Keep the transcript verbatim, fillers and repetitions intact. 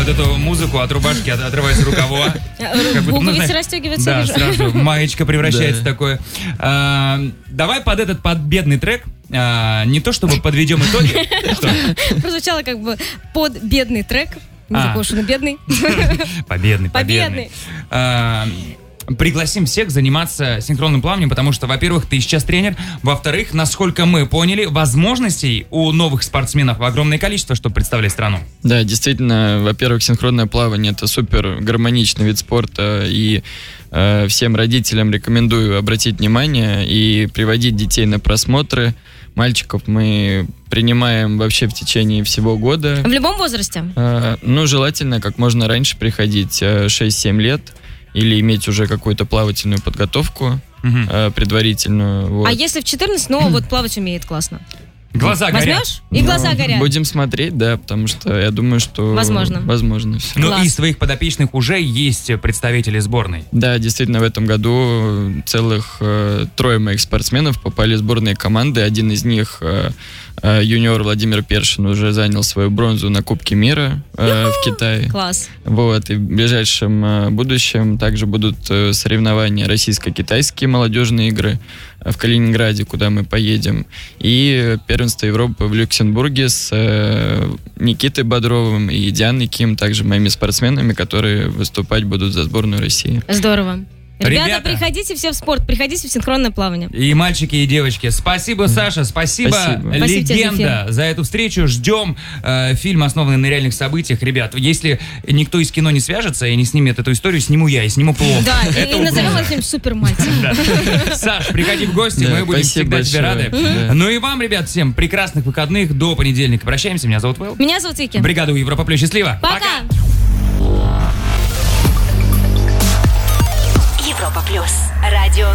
эту музыку от рубашки, от, отрывается рукава. Пуговицы расстегиваются. Да, сразу маечка превращается в такое. А, давай под этот под бедный трек, а, не то чтобы подведем итоги. Прозвучало как бы под бедный трек. Не такой уж он бедный. Победный, победный. Пригласим всех заниматься синхронным плаванием, потому что, во-первых, ты сейчас тренер, во-вторых, насколько мы поняли, возможностей у новых спортсменов огромное количество, чтобы представлять страну. Да, действительно, во-первых, синхронное плавание — это супер гармоничный вид спорта, и э, всем родителям рекомендую обратить внимание и приводить детей на просмотры. Мальчиков мы принимаем вообще в течение всего года. В любом возрасте? Э, ну, желательно как можно раньше приходить, шесть-семь лет, или иметь уже какую-то плавательную подготовку uh-huh. э, предварительную. Вот. А если в четырнадцать, но вот плавать умеет классно? Глаза горят. Возьмешь? И глаза ну, горят. Будем смотреть, да, потому что я думаю, что... Возможно. Возможно все. Ну, из твоих подопечных уже есть представители сборной. Да, действительно, в этом году целых э, трое моих спортсменов попали в сборные команды. Один из них, э, э, юниор Владимир Першин, уже занял свою бронзу на Кубке мира э, в Китае. Класс. Вот, и в ближайшем э, будущем также будут э, соревнования российско-китайские молодежные игры в Калининграде, куда мы поедем, и первенство Европы в Люксембурге с э, Никитой Бодровым и Дианой Ким, также моими спортсменами, которые выступать будут за сборную России. Здорово. Ребята, Ребята, приходите все в спорт, приходите в синхронное плавание. И мальчики, и девочки. Спасибо, Саша, спасибо, спасибо. Легенда, за эту встречу. Ждем э, фильм, основанный на реальных событиях. Ребят, если никто из кино не свяжется и не снимет эту историю, сниму я, и сниму плохо. Да, и, и назовем этот фильм «Супер мальчик». Саш, приходи в гости, мы будем всегда тебе рады. Ну и вам, ребят, всем прекрасных выходных до понедельника. Прощаемся, меня зовут Вэл. Меня зовут Вики. Бригаду Европа Плюс, счастливо. Пока. Европа Плюс. Радио